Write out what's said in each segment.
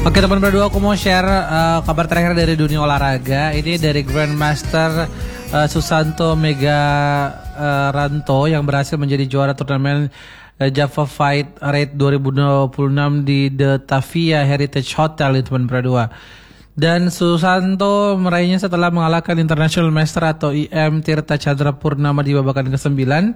Oke teman berdua, aku mau share kabar terakhir dari dunia olahraga. Ini dari Grandmaster Susanto Megaranto yang berhasil menjadi juara turnamen Java Fight Rate 2026 di The Tavia Heritage Hotel di teman berdua. Dan Susanto meraihnya setelah mengalahkan International Master atau IM Tirta Chandra Purnama di babakan ke-9.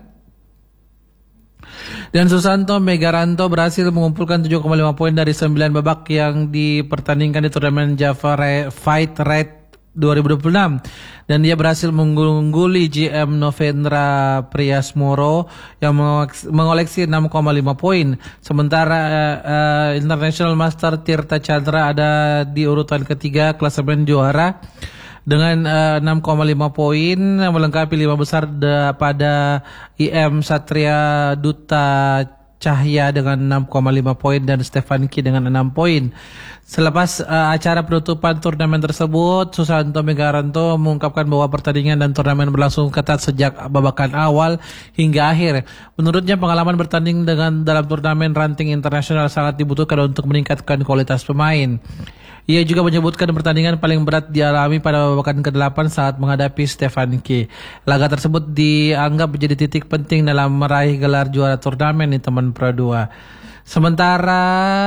Dan Susanto Megaranto berhasil mengumpulkan 7,5 poin dari 9 babak yang dipertandingkan di turnamen Java Fight Rate 2026. Dan dia berhasil mengungguli GM Novendra Priasmoro yang mengoleksi 6,5 poin. Sementara International Master Tirta Chandra ada di urutan ketiga klasemen juara dengan 6,5 poin, melengkapi 5 besar pada IM Satria Duta Cahya dengan 6,5 poin dan Stefan Ki dengan 6 poin. Selepas acara penutupan turnamen tersebut, Susanto Megaranto mengungkapkan bahwa pertandingan dan turnamen berlangsung ketat sejak babakan awal hingga akhir. Menurutnya pengalaman bertanding dalam turnamen ranting internasional sangat dibutuhkan untuk meningkatkan kualitas pemain. Ia juga menyebutkan pertandingan paling berat dialami pada babakan ke-8 saat menghadapi Stefan Ki. Laga tersebut dianggap menjadi titik penting dalam meraih gelar juara turnamen di teman Pro 2. Sementara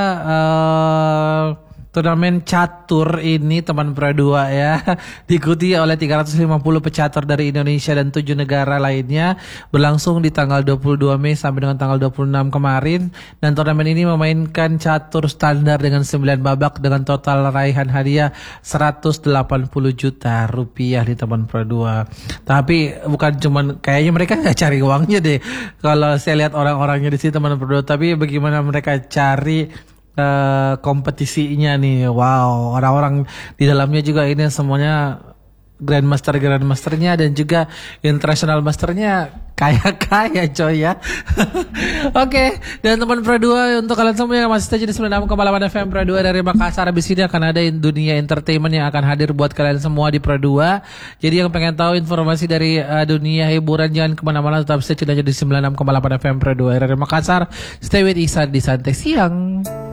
turnamen catur ini teman Pro 2 ya diikuti oleh 350 pecatur dari Indonesia dan 7 negara lainnya, berlangsung di tanggal 22 Mei sampai dengan tanggal 26 kemarin. Dan turnamen ini memainkan catur standar dengan 9 babak dengan total raihan hadiah 180 juta rupiah di teman Pro 2. Tapi bukan cuman kayaknya mereka nggak cari uangnya deh kalau saya lihat orang-orangnya di sini teman Pro 2, tapi bagaimana mereka cari kompetisinya nih. Wow, orang-orang di dalamnya juga ini semuanya Grandmasternya dan juga International Masternya kaya-kaya coy ya. Oke, dan teman Pro 2, untuk kalian semua yang masih stay di 96,8 FM Pro 2 dari Makassar, abis ini akan ada dunia entertainment yang akan hadir buat kalian semua di Pro 2. Jadi yang pengen tahu informasi dari dunia hiburan, jangan kemana-mana, tetap stay aja di 96,8 FM Pro 2 dari Makassar. Stay with Ihsan di Santai Siang.